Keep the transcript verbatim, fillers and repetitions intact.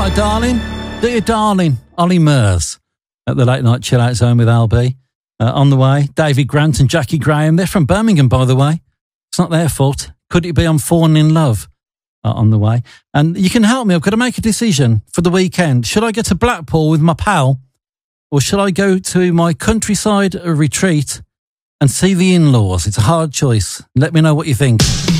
right, darling. Do you, darling? Ollie Murs at the Late Night Chill Out Zone with Al B. Uh, on the way, David Grant and Jackie Graham. They're from Birmingham, by the way. It's not their fault. Could it be I'm falling in love? Uh, on the way. And you can help me. I've got to make a decision for the weekend. Should I go to Blackpool with my pal, or should I go to my countryside retreat and see the in-laws? It's a hard choice. Let me know what you think.